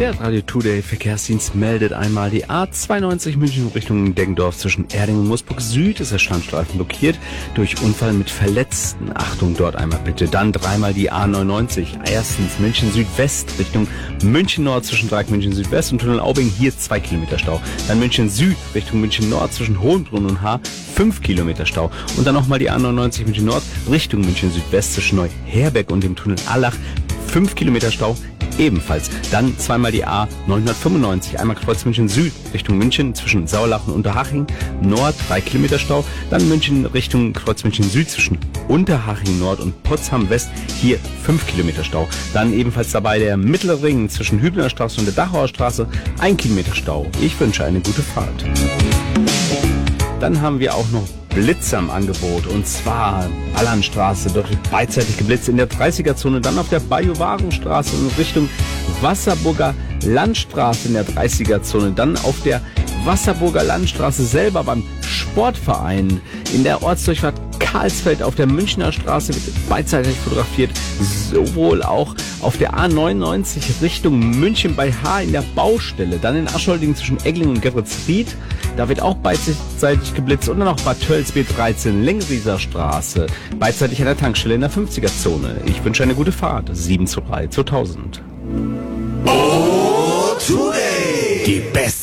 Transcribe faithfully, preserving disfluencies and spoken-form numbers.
Der Radio Today Verkehrsdienst meldet einmal die A zweiundneunzig München Richtung Deggendorf zwischen Erding und Moosburg Süd ist der Standstreifen blockiert durch Unfall mit Verletzten. Achtung, dort einmal bitte. Dann dreimal die A neunundneunzig. Erstens München Südwest Richtung München Nord zwischen Dreieck München Südwest und Tunnel Aubing. Hier zwei Kilometer Stau. Dann München Süd Richtung München Nord zwischen Hohenbrunn und Haar. fünf Kilometer Stau. Und dann nochmal die A neunundneunzig München Nord Richtung München Südwest zwischen Neuherberg und dem Tunnel Allach. fünf Kilometer Stau. Ebenfalls. Dann zweimal die A neunhundertfünfundneunzig, einmal Kreuz München Süd Richtung München zwischen Sauerlach und Unterhaching Nord, drei Kilometer Stau. Dann München Richtung Kreuz München Süd zwischen Unterhaching Nord und Potsdam West, hier fünf Kilometer Stau. Dann ebenfalls dabei der Mittlere Ring zwischen Hübner Straße und der Dachauer Straße, ein Kilometer Stau. Ich wünsche eine gute Fahrt. Dann haben wir auch noch Blitze am Angebot, und zwar Allanstraße, dort wird beidseitig geblitzt in der dreißiger-Zone, dann auf der Bajuwarenstraße in Richtung Wasserburger Landstraße in der dreißiger-Zone, dann auf der Wasserburger Landstraße selber beim Sportverein in der Ortsdurchfahrt Karlsfeld auf der Münchner Straße wird beidseitig fotografiert, sowohl auch auf der A neunundneunzig Richtung München bei Haar in der Baustelle, dann in Aschholding zwischen Egling und Geretsried, da wird auch beidseitig geblitzt, und dann auch Bad Tölz B dreizehn Lengrieser Straße, beidseitig an der Tankstelle in der fünfziger-Zone. Ich wünsche eine gute Fahrt. sieben zu drei zu tausend. Oh, today! Die besten